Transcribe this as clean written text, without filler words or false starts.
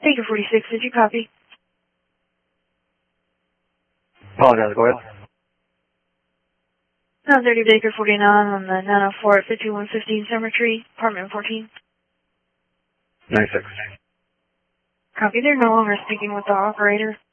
Baker 46, did you copy? Apologize, go ahead. 930 Baker 49 on the 904 at 5115 Cemetery, apartment 14. 96. Copy, they're no longer speaking with the operator.